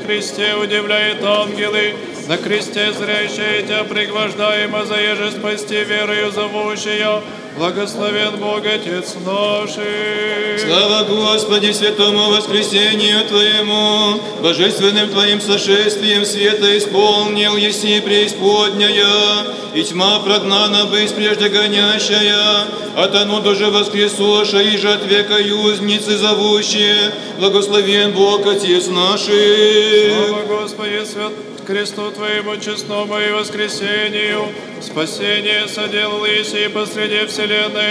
Христе удивляет ангелы, на кресте зрящие Тебя пригвождаемо, заеже спасти верою зовущая, благословен Бог Отец наший. Слава Господи, святому воскресению Твоему, божественным Твоим сошествием света исполнил еси преисподняя, и тьма прогнана бысть прежде гонящая, от оно даже воскресоша, и же от века юзницы зовущие, благословен Бог Отец наший. Слава Господи, свят кресту Твоему честному и воскресению, спасение соделал еси посреди вселенной